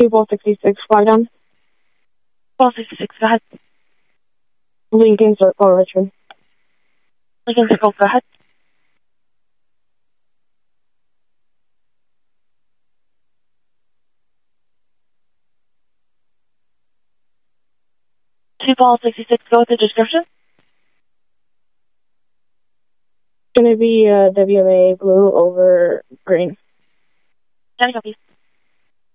Ball 66, fly down. Ball 66, go ahead. Lincoln Circle, Richmond. Lincoln Circle, go ahead. Ball 66, go with the description. It's going to be WMA blue over green. Johnny, copy.